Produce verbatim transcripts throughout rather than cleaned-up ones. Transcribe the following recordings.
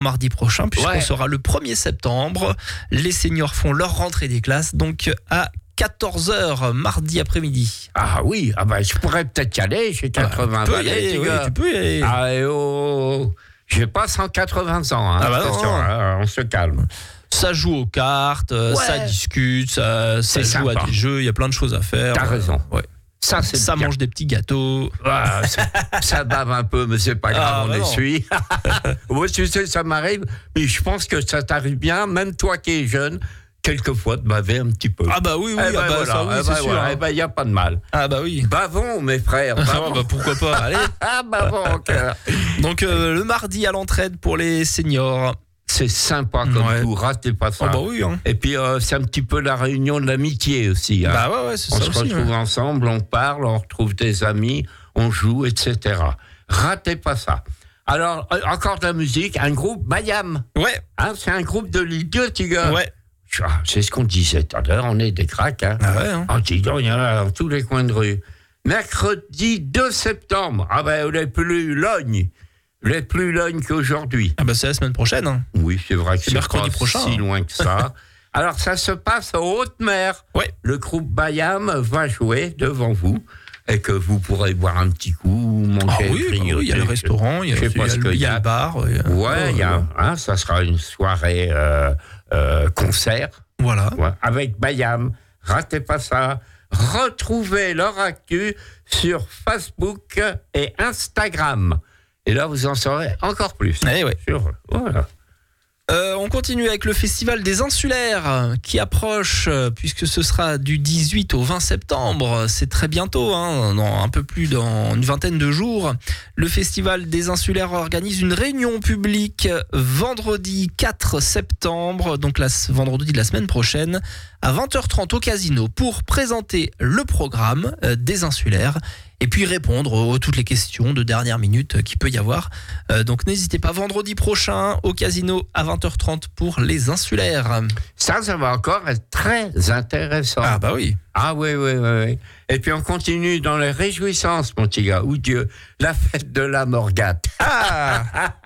mardi prochain, puisqu'on Ouais. sera le premier septembre. Les seniors font leur rentrée des classes, donc à quatorze heures mardi après-midi. Ah oui, ah bah, je pourrais peut-être y aller, j'ai quatre-vingts tu peux y balais, aller, les oui, gars. tu peux y aller. Ah, et oh, j'ai pas cent quatre-vingts ans, hein, Ah bah non, attention, non. hein, on se calme. Ça joue aux cartes, euh, Ouais. ça discute, ça, ça C'est joue sympa. à des jeux, il y a plein de choses à faire. T'as Euh, raison. Ouais. Ça, c'est Ça bien. mange des petits gâteaux. Ah, ça, ça bave un peu, mais c'est pas grave, Ah, on bah non. essuie. Moi, tu sais, ça m'arrive, mais je pense que ça t'arrive bien, même toi qui es jeune, quelquefois de baver un petit peu. Ah bah oui, oui, Eh ben ah bah, voilà, ça, oui, eh c'est ben sûr. voilà, hein. eh ben, y a pas de mal. Ah bah oui. Bavons, mes frères, Ah bavons. bah pourquoi pas, allez. Ah, bavons, au cœur. Donc euh, le mardi à l'entraide pour les seniors. C'est sympa comme Ouais. tout, ratez pas ça. Ah bah oui. Hein. Et puis, euh, c'est un petit peu la réunion de l'amitié aussi. Hein. Bah ouais, ouais, c'est on ça se aussi. retrouve ouais. ensemble, on parle, on retrouve des amis, on joue, et cetera. Ratez pas ça. Alors, euh, encore de la musique, un groupe Bayam. Ouais, Hein, c'est un groupe de l'idiot, tu gars. ouais. Ah, c'est ce qu'on disait tout à l'heure, on est des cracks. Hein. Ah ouais. Hein. Ah, dis donc, il y en a dans tous les coins de rue. Mercredi deux septembre. Ah ben, on est plus logne. Les plus logne qu'aujourd'hui. Ah bah c'est la semaine prochaine. Hein. Oui, c'est vrai que C'est c'est mercredi pas prochain, si hein. loin que ça. Alors, ça se passe aux Hautes-Mers. Ouais. Le groupe Bayam va jouer devant vous et que vous pourrez boire un petit coup, manger, Ah oui, bah oui, il y a le restaurant, il y a, Je sais il y a pas ce le- qu'il il y a y a. le bar. il y a- Ouais, il y a, hein, ça sera une soirée euh, euh, concert. Voilà. Ouais, avec Bayam. Ratez pas ça. Retrouvez leur actu sur Facebook et Instagram. Et là, vous en saurez encore plus. Eh ouais. Sur, voilà. Euh, on continue avec le festival des insulaires qui approche euh, puisque ce sera du dix-huit au vingt septembre. C'est très bientôt, hein, dans un peu plus dans une vingtaine de jours. Le festival des insulaires organise une réunion publique vendredi quatre septembre, donc la, vendredi de la semaine prochaine, à vingt heures trente au casino pour présenter le programme euh, des insulaires et puis répondre aux toutes les questions de dernière minute qu'il peut y avoir. Euh, donc n'hésitez pas, vendredi prochain au casino à vingt heures trente pour les insulaires. Ça, ça va encore être très intéressant. Ah bah oui. Ah oui, oui, oui, oui. Et puis on continue dans les réjouissances, mon petit gars. Ou Dieu, la fête de la Morgate. Ah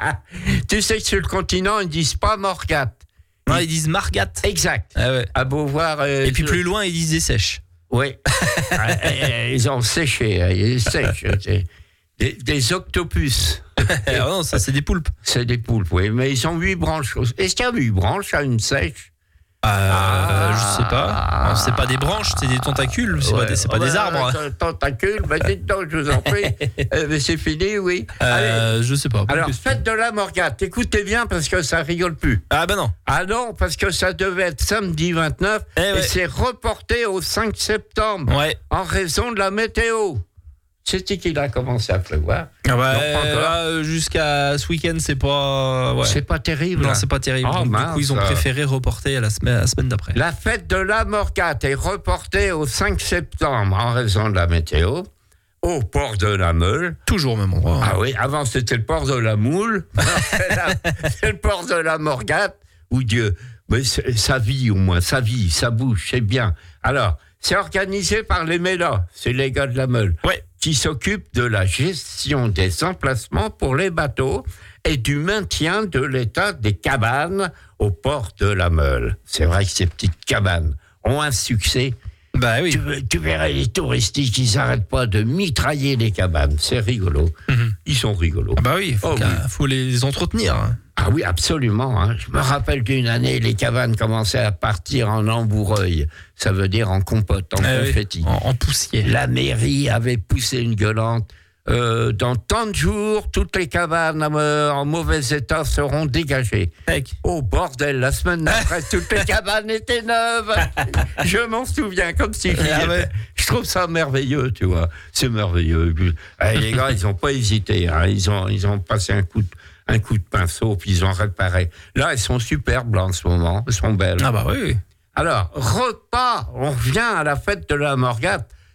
Tu sais que sur le continent, ils disent pas Morgate. non, ils disent Margat. Exact. Ah ouais. À beau voir. euh, Et puis je- plus loin, ils disent des sèches. Oui. Ah, eh, ils ont séché, hein, ils sèchent. Des, des, des octopus. Ah non, ça c'est des poulpes. C'est des poulpes, oui. Mais ils ont huit branches. Est-ce qu'il y a huit branches à une sèche? Euh, Ah. je sais pas. Non, c'est pas des branches, c'est des tentacules. C'est pas Ouais. des, c'est pas des Ouais, arbres. ouais, Tentacules, ben dites donc, je vous en prie. Euh, mais c'est fini, oui. Allez. Euh, je sais pas. Alors, Bonne question. fête de la Morgate, écoutez bien parce que ça rigole plus. Ah bah non. Ah non, parce que ça devait être samedi vingt-neuf Eh et ouais. c'est reporté au cinq septembre Ouais. en raison de la météo. C'était qu'il a commencé à pleuvoir. Ah bah, Non, pas encore. là, euh, jusqu'à ce week-end, c'est pas. Ouais. C'est pas terrible. Non, hein. c'est pas terrible. Oh, Donc, du mince. coup, ils ont préféré reporter à la semaine, à la semaine d'après. La fête de la Morgate est reportée au cinq septembre en raison de la météo au port de la Meule. Toujours au même endroit. hein. Ah oui, avant c'était le port de la Moule. c'est, la- c'est le port de la Morgate. Ou Dieu, mais c'est- ça vit au moins, ça vit, ça bouge, c'est bien. Alors, c'est organisé par les Mélas, c'est les gars de la Meule, Ouais. qui s'occupent de la gestion des emplacements pour les bateaux et du maintien de l'état des cabanes au port de la Meule. C'est vrai que ces petites cabanes ont un succès. Bah oui. Tu, tu verrais les touristes, ils n'arrêtent pas de mitrailler les cabanes. C'est rigolo. Mhm. Ils sont rigolos. Ah bah oui, faut, Oh qu'à- oui. faut les entretenir. hein. Ah oui, absolument. hein. Je me rappelle qu'une année, les cabanes commençaient à partir en embourreuil. Ça veut dire en compote, en Ah oui, confetti. en, en poussière. La mairie avait poussé une gueulante. Euh, dans tant de jours, toutes les cabanes euh, en mauvais état seront dégagées. Mec. Oh bordel, la semaine d'après, toutes les cabanes étaient neuves. Je m'en souviens comme si j'y Ah étais. ouais. Je trouve ça merveilleux, tu vois. C'est merveilleux. Eh, les gars, ils n'ont pas hésité. Hein. Ils, ont, ils ont passé un coup, de, un coup de pinceau, puis ils ont réparé. Là, elles sont superbes là, en ce moment. Elles sont belles. Ah bah oui. oui. Alors, repas, on revient à la fête de la Morgate.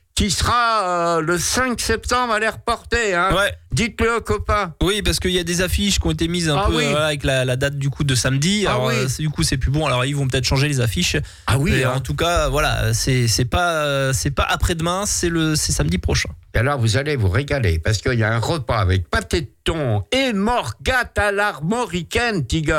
qui sera euh, le cinq septembre à l'air porté. Hein. Ouais. Dites-le aux copains. Oui, parce qu'il y a des affiches qui ont été mises un Ah peu oui. euh, voilà, avec la, la date du coup de samedi. Ah Alors oui. euh, c'est- du coup c'est plus bon. Alors ils vont peut-être changer les affiches. Ah oui. Mais hein. en tout cas, voilà, c'est c'est pas euh, c'est pas après-demain, c'est le c'est samedi prochain. Et alors, vous allez vous régaler, parce qu'il y a un repas avec pâté de thon et morgate à l'armoricaine, Tiga.